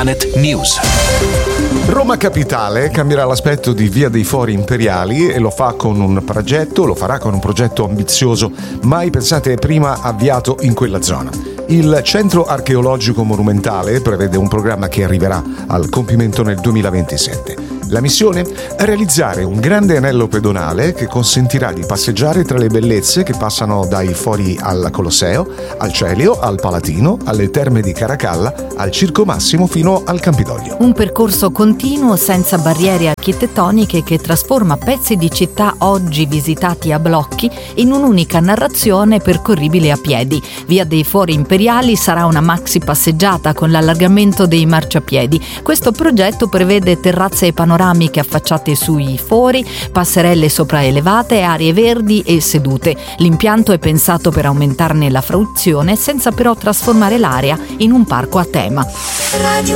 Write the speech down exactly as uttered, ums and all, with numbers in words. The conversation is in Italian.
Planet News. Roma Capitale cambierà l'aspetto di Via dei Fori Imperiali e lo fa con un progetto, lo farà con un progetto ambizioso, mai pensate prima avviato in quella zona. Il Centro Archeologico Monumentale prevede un programma che arriverà al compimento nel duemilaventisette. La missione? Realizzare un grande anello pedonale che consentirà di passeggiare tra le bellezze che passano dai fori al Colosseo, al Celio, al Palatino, alle terme di Caracalla, al Circo Massimo fino al Campidoglio. Un percorso continuo senza barriere architettoniche che trasforma pezzi di città oggi visitati a blocchi in un'unica narrazione percorribile a piedi. Via dei Fori Imperiali sarà una maxi passeggiata con l'allargamento dei marciapiedi. Questo progetto prevede terrazze e panoramiche affacciate sui fori, passerelle sopraelevate, aree verdi e sedute. L'impianto è pensato per aumentarne la fruizione senza però trasformare l'area in un parco a tema.